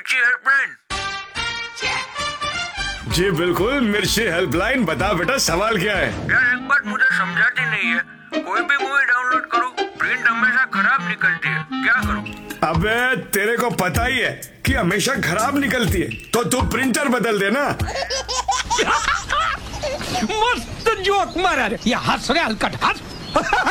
मिर्ची हेल्पलाइन। जी बिल्कुल, मिर्ची हेल्पलाइन। बता बेटा, सवाल क्या है? यार एक बात मुझे समझाती नहीं है, कोई भी मूवी डाउनलोड करूं प्रिंट हमेशा खराब निकलती है, क्या करूं? अबे तेरे को पता ही है कि हमेशा खराब निकलती है, तो तू प्रिंटर बदल दे ना। मस्त जोक मारा रे, या हंस रे हलकट हंस।